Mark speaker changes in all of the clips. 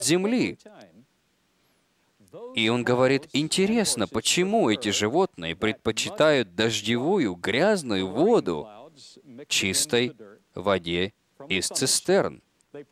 Speaker 1: земли. И он говорит, интересно, почему эти животные предпочитают дождевую грязную воду чистой воде из цистерн?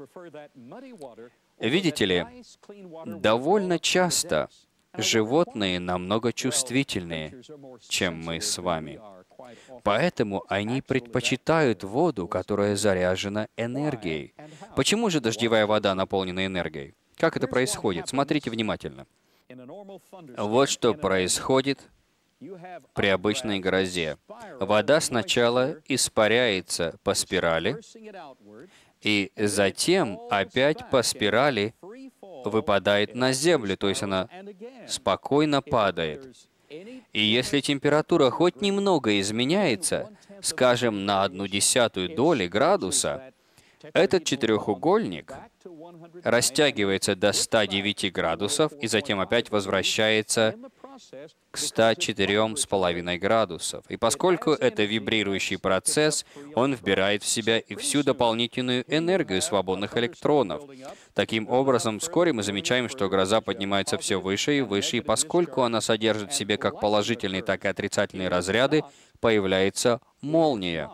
Speaker 1: Видите ли, довольно часто животные намного чувствительнее, чем мы с вами. Поэтому они предпочитают воду, которая заряжена энергией. Почему же дождевая вода наполнена энергией? Как это происходит? Смотрите внимательно. Вот что происходит при обычной грозе. Вода сначала испаряется по спирали, и затем опять по спирали выпадает на землю, то есть она спокойно падает. И если температура хоть немного изменяется, скажем, на 0,1 доли градуса, этот четырехугольник растягивается до 109 градусов и затем опять возвращается к 104,5 градусов. И поскольку это вибрирующий процесс, он вбирает в себя и всю дополнительную энергию свободных электронов. Таким образом, вскоре мы замечаем, что гроза поднимается все выше и выше, и поскольку она содержит в себе как положительные, так и отрицательные разряды, появляется молния.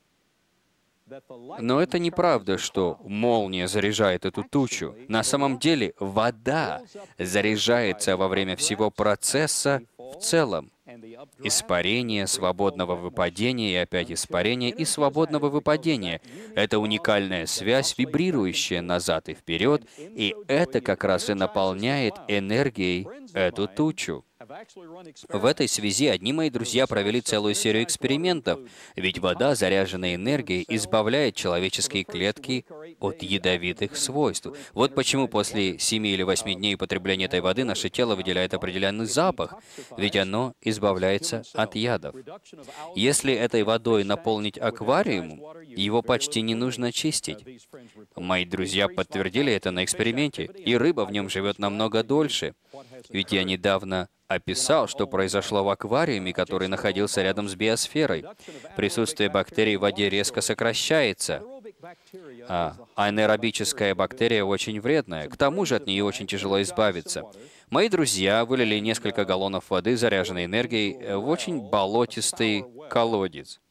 Speaker 1: Но это неправда, что молния заряжает эту тучу. На самом деле, вода заряжается во время всего процесса в целом. Испарение, свободного выпадения, и опять испарение и свободного выпадения. Это уникальная связь, вибрирующая назад и вперед, и это как раз и наполняет энергией эту тучу. В этой связи одни мои друзья провели целую серию экспериментов, ведь вода, заряженная энергией, избавляет человеческие клетки от ядовитых свойств. Вот почему после 7 или 8 дней употребления этой воды наше тело выделяет определенный запах, ведь оно избавляется от ядов. Если этой водой наполнить аквариум, его почти не нужно чистить. Мои друзья подтвердили это на эксперименте, и рыба в нем живет намного дольше. Ведь я недавно описал, что произошло в аквариуме, который находился рядом с биосферой. Присутствие бактерий в воде резко сокращается, а анаэробическая бактерия очень вредная. К тому же от нее очень тяжело избавиться. Мои друзья вылили несколько галлонов воды, заряженной энергией, в очень болотистый колодец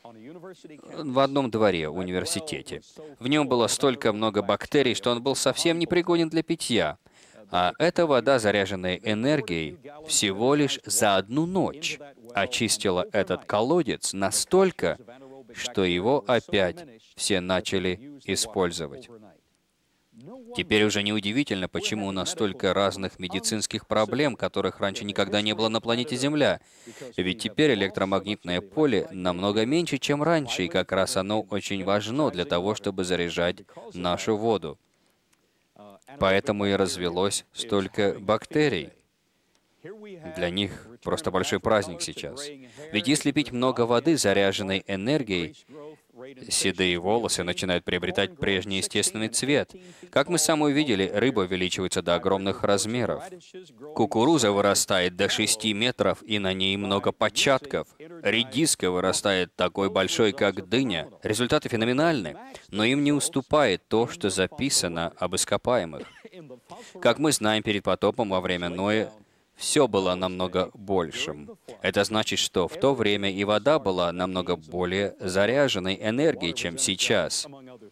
Speaker 1: в одном дворе в университете. В нем было столько много бактерий, что он был совсем непригоден для питья. А эта вода, заряженная энергией, всего лишь за одну ночь очистила этот колодец настолько, что его опять все начали использовать. Теперь уже неудивительно, почему у нас столько разных медицинских проблем, которых раньше никогда не было на планете Земля. Ведь теперь электромагнитное поле намного меньше, чем раньше, и как раз оно очень важно для того, чтобы заряжать нашу воду. Поэтому и развелось столько бактерий. Для них просто большой праздник сейчас. Ведь если пить много воды, заряженной энергией, седые волосы начинают приобретать прежний естественный цвет. Как мы сами увидели, рыба увеличивается до огромных размеров. Кукуруза вырастает до 6 метров, и на ней много початков. Редиска вырастает такой большой, как дыня. Результаты феноменальны, но им не уступает то, что записано об ископаемых. Как мы знаем, перед потопом во время Ноя все было намного большим. Это значит, что в то время и вода была намного более заряженной энергией, чем сейчас.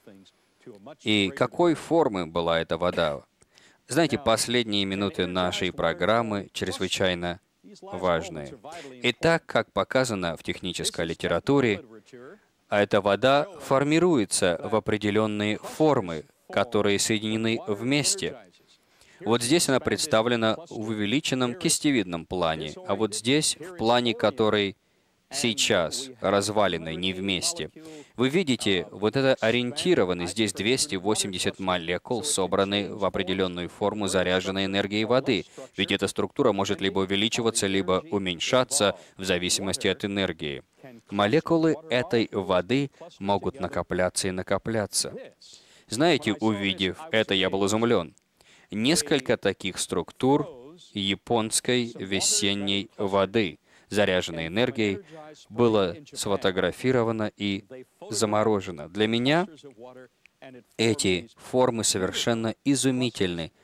Speaker 1: И какой формы была эта вода? Знаете, последние минуты нашей программы чрезвычайно важные. Итак, как показано в технической литературе, эта вода формируется в определенные формы, которые соединены вместе. Вот здесь она представлена в увеличенном кистевидном плане, а вот здесь, в плане, который сейчас развалины не вместе. Вы видите, вот это ориентированы, здесь 280 молекул, собраны в определенную форму заряженной энергией воды, ведь эта структура может либо увеличиваться, либо уменьшаться в зависимости от энергии. Молекулы этой воды могут накопляться и накопляться. Знаете, увидев это, я был изумлен. Несколько таких структур японской весенней воды, заряженной энергией, было сфотографировано и заморожено. Для меня эти формы совершенно изумительны,